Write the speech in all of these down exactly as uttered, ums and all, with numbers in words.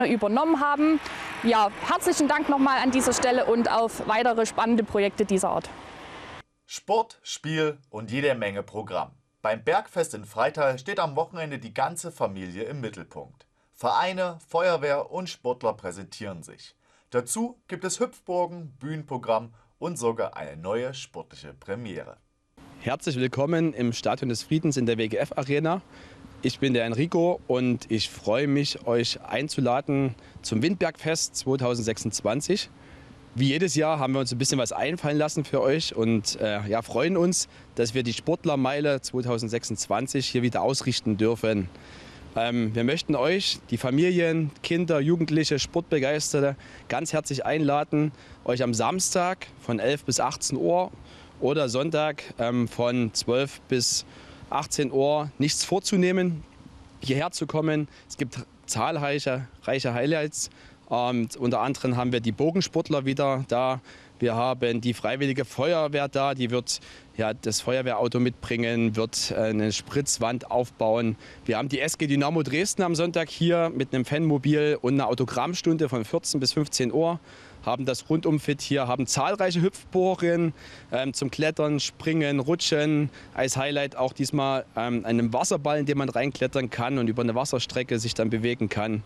übernommen haben. Ja, herzlichen Dank nochmal an dieser Stelle und auf weitere spannende Projekte dieser Art. Sport, Spiel und jede Menge Programm. Beim Bergfest in Freital steht am Wochenende die ganze Familie im Mittelpunkt. Vereine, Feuerwehr und Sportler präsentieren sich. Dazu gibt es Hüpfburgen, Bühnenprogramm und sogar eine neue sportliche Premiere. Herzlich willkommen im Stadion des Friedens in der W G F Arena. Ich bin der Enrico und ich freue mich, euch einzuladen zum Windbergfest zweitausendsechsundzwanzig. Wie jedes Jahr haben wir uns ein bisschen was einfallen lassen für euch und äh, ja, freuen uns, dass wir die Sportlermeile zweitausendsechsundzwanzig hier wieder ausrichten dürfen. Ähm, wir möchten euch, die Familien, Kinder, Jugendliche, Sportbegeisterte, ganz herzlich einladen, euch am Samstag von elf bis achtzehn Uhr oder Sonntag ähm, von zwölf bis achtzehn Uhr nichts vorzunehmen, hierher zu kommen. Es gibt zahlreiche reiche Highlights. Ähm, unter anderem haben wir die Bogensportler wieder da. Wir haben die Freiwillige Feuerwehr da, die wird ja, das Feuerwehrauto mitbringen, wird eine Spritzwand aufbauen. Wir haben die S G Dynamo Dresden am Sonntag hier mit einem Fanmobil und einer Autogrammstunde von vierzehn bis fünfzehn Uhr. Haben das Rundumfit hier, haben zahlreiche Hüpfburgen ähm, zum Klettern, Springen, Rutschen. Als Highlight auch diesmal ähm, einen Wasserball, in den man reinklettern kann und über eine Wasserstrecke sich dann bewegen kann.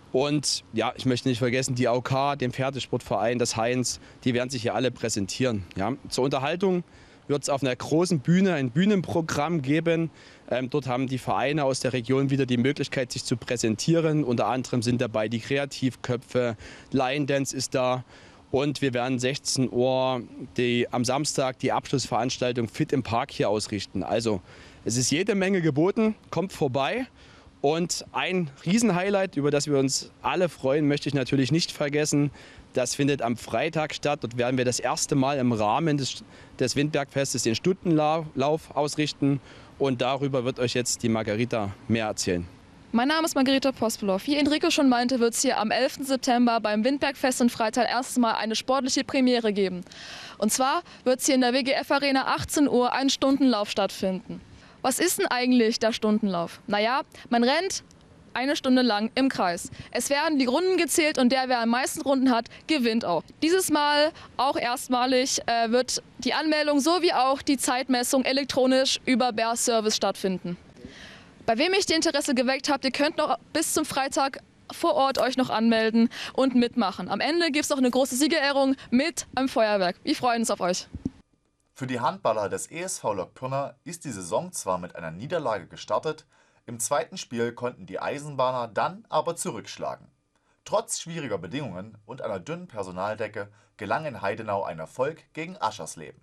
Und ja, ich möchte nicht vergessen, die A O K, den Pferdesportverein, das Heinz, die werden sich hier alle präsentieren. Ja. Zur Unterhaltung wird es auf einer großen Bühne ein Bühnenprogramm geben. Ähm, dort haben die Vereine aus der Region wieder die Möglichkeit, sich zu präsentieren. Unter anderem sind dabei die Kreativköpfe, Lion Dance ist da. Und wir werden sechzehn Uhr die, am Samstag die Abschlussveranstaltung Fit im Park hier ausrichten. Also es ist jede Menge geboten, kommt vorbei. Und ein Riesenhighlight, über das wir uns alle freuen, möchte ich natürlich nicht vergessen. Das findet am Freitag statt. Dort werden wir das erste Mal im Rahmen des, des Windbergfestes den Stundenlauf ausrichten. Und darüber wird euch jetzt die Margarita mehr erzählen. Mein Name ist Margarita Pospelov. Wie Enrico schon meinte, wird es hier am elften September beim Windbergfest in Freital erstmal eine sportliche Premiere geben. Und zwar wird es hier in der W G F Arena achtzehn Uhr ein Stundenlauf stattfinden. Was ist denn eigentlich der Stundenlauf? Naja, man rennt eine Stunde lang im Kreis. Es werden die Runden gezählt und der, wer am meisten Runden hat, gewinnt auch. Dieses Mal auch erstmalig äh, wird die Anmeldung sowie auch die Zeitmessung elektronisch über Bear Service stattfinden. Bei wem ich die Interesse geweckt habt, ihr könnt noch bis zum Freitag vor Ort euch noch anmelden und mitmachen. Am Ende gibt es noch eine große Siegerehrung mit einem Feuerwerk. Wir freuen uns auf euch. Für die Handballer des E S V Lok Pirna ist die Saison zwar mit einer Niederlage gestartet, im zweiten Spiel konnten die Eisenbahner dann aber zurückschlagen. Trotz schwieriger Bedingungen und einer dünnen Personaldecke gelang in Heidenau ein Erfolg gegen Aschersleben.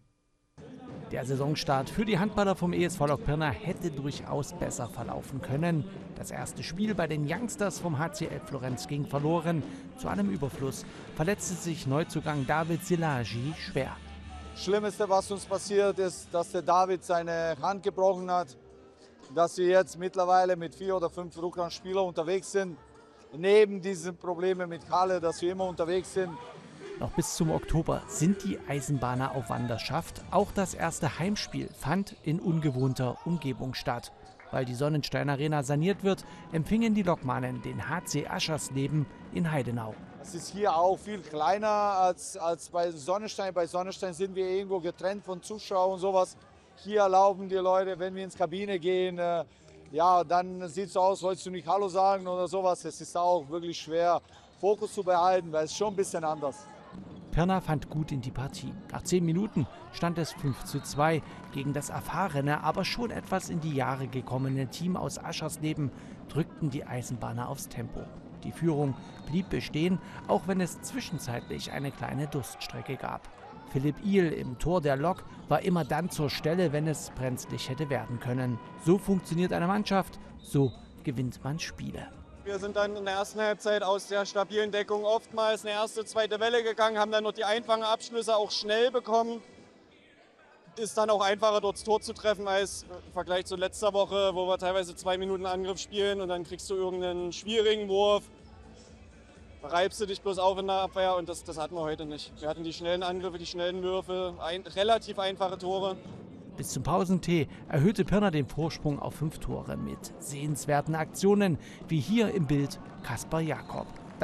Der Saisonstart für die Handballer vom E S V Lok Pirna hätte durchaus besser verlaufen können. Das erste Spiel bei den Youngsters vom H C L Florenz ging verloren. Zu einem Überfluss verletzte sich Neuzugang David Silagi schwer. Das Schlimmste, was uns passiert ist, dass der David seine Hand gebrochen hat, dass wir jetzt mittlerweile mit vier oder fünf Rücklandspielern unterwegs sind. Neben diesen Problemen mit Kalle, dass wir immer unterwegs sind. Noch bis zum Oktober sind die Eisenbahner auf Wanderschaft. Auch das erste Heimspiel fand in ungewohnter Umgebung statt. Weil die Sonnenstein Arena saniert wird, empfingen die Lokmannen den H C Aschersleben in Heidenau. Es ist hier auch viel kleiner als, als bei Sonnenstein. Bei Sonnenstein sind wir irgendwo getrennt von Zuschauern und sowas. Hier erlauben die Leute, wenn wir ins Kabine gehen, äh, ja, dann sieht es so aus, wolltest du nicht Hallo sagen oder sowas. Es ist auch wirklich schwer, Fokus zu behalten, weil es schon ein bisschen anders. Pirna fand gut in die Partie. Nach zehn Minuten stand es fünf zu zwei. Gegen das erfahrene, aber schon etwas in die Jahre gekommene Team aus Aschersleben drückten die Eisenbahner aufs Tempo. Die Führung blieb bestehen, auch wenn es zwischenzeitlich eine kleine Durststrecke gab. Philipp Ihl im Tor der Lok war immer dann zur Stelle, wenn es brenzlig hätte werden können. So funktioniert eine Mannschaft, so gewinnt man Spiele. Wir sind dann in der ersten Halbzeit aus der stabilen Deckung oftmals eine erste, zweite Welle gegangen, haben dann noch die einfachen Abschlüsse auch schnell bekommen. Ist dann auch einfacher, dort das Tor zu treffen, als im Vergleich zu letzter Woche, wo wir teilweise zwei Minuten Angriff spielen und dann kriegst du irgendeinen schwierigen Wurf. Reibst du dich bloß auf in der Abwehr und das, das hatten wir heute nicht. Wir hatten die schnellen Angriffe, die schnellen Würfe, ein, relativ einfache Tore. Bis zum Pausentee erhöhte Pirna den Vorsprung auf fünf Tore mit sehenswerten Aktionen, wie hier im Bild Kaspar Jakob.